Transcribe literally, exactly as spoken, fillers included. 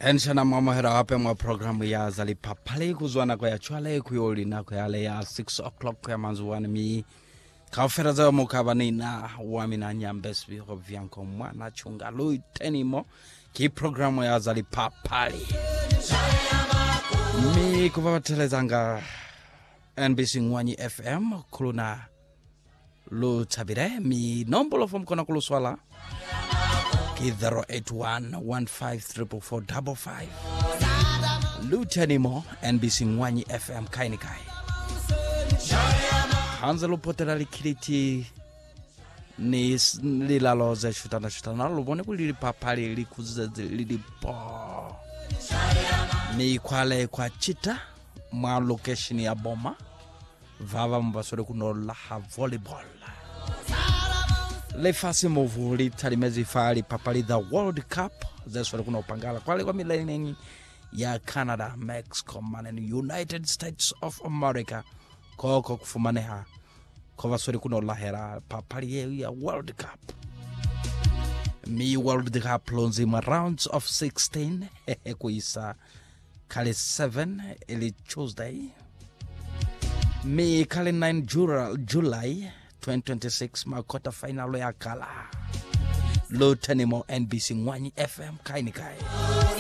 Enshana mama hera hape mwa programu ya zali papale kuzwana kwa ya chwale kuyoli na kwa yale ya six o'clock kwa manzuwani mi kawfera za mukabani na wamina nyambesbi rovyanko mwana chunga lui tenimo ki programu ya zali papale mi kupapatilezanga N B C Ngwanyi F M kuluna lu tabire mi nombolo fom kona kulu swala zero eight one one five three four five five. Lutenimo N B C Ngwanyi F M kaini kai. Hanzalo potera likiliti ni lilalo ze shutana shutana lubone kulili papali likuze lilipo. Mi kwale kwa chita ma location ya Boma. Vava mbasore kuno laha volleyball. Le fasi movuli talimezi fali papali the World Cup zeswele kuna upangala kwale kwa mileni ya Canada, Mexico, and United States of America koko kufumaneha kwa vaswele kuna lahera papali ya World Cup. Mi World Cup lonzi ma rounds of sixteen kuisa kale seven ili Tuesday. Mi kale nine July twenty twenty-six ma quarter final ya kala. Lo tenimo N B C Ngwanyi F M kaini kai.